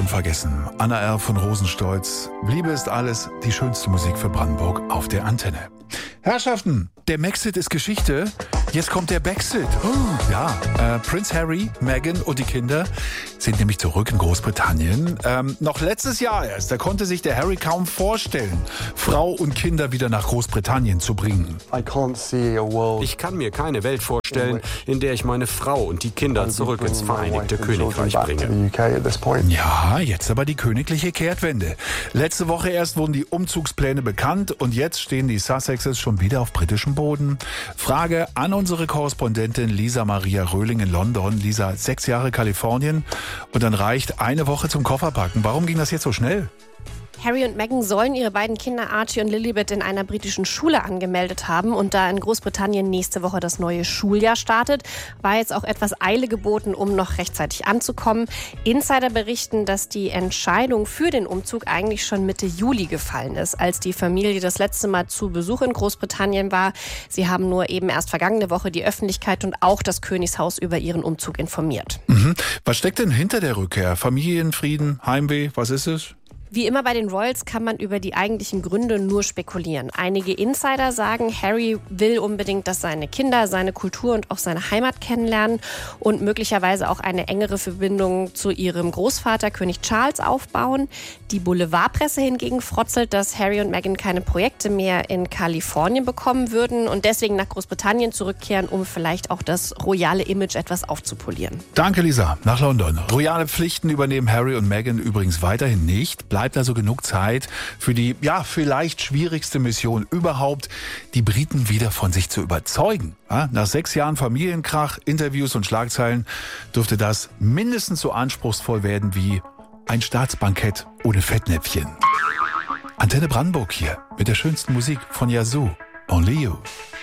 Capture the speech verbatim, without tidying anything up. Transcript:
unvergessen. Anna R. von Rosenstolz. Liebe ist alles, die schönste Musik für Brandenburg auf der Antenne. Herrschaften, der Maxit ist Geschichte. Jetzt kommt der Baxit. Oh, ja, äh, Prince Harry, Meghan und die Kinder sind nämlich zurück in Großbritannien. Ähm, noch letztes Jahr erst, da konnte sich der Harry kaum vorstellen, Frau und Kinder wieder nach Großbritannien zu bringen. Ich kann mir keine Welt vorstellen, in der ich meine Frau und die Kinder zurück ins Vereinigte Königreich bringe. Ja, jetzt aber die königliche Kehrtwende. Letzte Woche erst wurden die Umzugspläne bekannt und jetzt stehen die Sussexes schon wieder auf britischem Boden. Frage an unsere Korrespondentin Lisa Maria Röhling in London. Lisa, sechs Jahre Kalifornien und dann reicht eine Woche zum Kofferpacken. Warum ging das jetzt so schnell? Harry und Meghan sollen ihre beiden Kinder Archie und Lilibet in einer britischen Schule angemeldet haben. Und da in Großbritannien nächste Woche das neue Schuljahr startet, war jetzt auch etwas Eile geboten, um noch rechtzeitig anzukommen. Insider berichten, dass die Entscheidung für den Umzug eigentlich schon Mitte Juli gefallen ist, als die Familie das letzte Mal zu Besuch in Großbritannien war. Sie haben nur eben erst vergangene Woche die Öffentlichkeit und auch das Königshaus über ihren Umzug informiert. Mhm. Was steckt denn hinter der Rückkehr? Familienfrieden, Heimweh, was ist es? Wie immer bei den Royals kann man über die eigentlichen Gründe nur spekulieren. Einige Insider sagen, Harry will unbedingt, dass seine Kinder seine Kultur und auch seine Heimat kennenlernen und möglicherweise auch eine engere Verbindung zu ihrem Großvater König Charles aufbauen. Die Boulevardpresse hingegen frotzelt, dass Harry und Meghan keine Projekte mehr in Kalifornien bekommen würden und deswegen nach Großbritannien zurückkehren, um vielleicht auch das royale Image etwas aufzupolieren. Danke, Lisa. Nach London. Royale Pflichten übernehmen Harry und Meghan übrigens weiterhin nicht. Bleibt also genug Zeit für die, ja, vielleicht schwierigste Mission überhaupt, die Briten wieder von sich zu überzeugen. Ja, nach sechs Jahren Familienkrach, Interviews und Schlagzeilen dürfte das mindestens so anspruchsvoll werden wie ein Staatsbankett ohne Fettnäpfchen. Antenne Brandenburg hier mit der schönsten Musik von Yazoo. Only You.